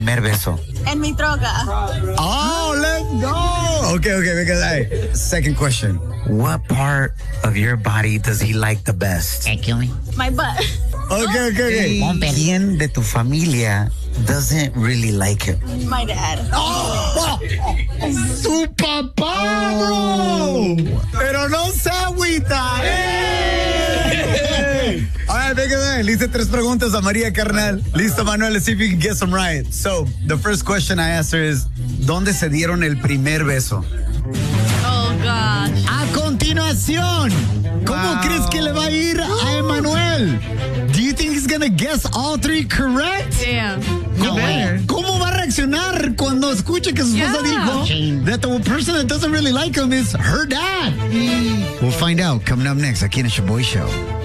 Primer beso. En mi troca. Oh, let's go. Okay, because second question. What part of your body does he like the best? My butt. Okay. ¿Quién de tu familia doesn't really like him? My dad. ¡Oh! ¡Su papá, bro! Pero no se agüita. All right, venga, le hice 3 preguntas a María Carnal. Listo, Manuel, let's see if you can get some right. So, the first question I asked her is, ¿dónde se dieron el primer beso? Oh, gosh. A continuación, ¿cómo crees que le va a ir a Emanuel? Do you think he's gonna guess all 3 correct? Damn. ¿Cómo va a reaccionar cuando escuche que su esposa dijo that the person that doesn't really like him is her dad? We'll find out coming up next aquí en el Shaboy Show.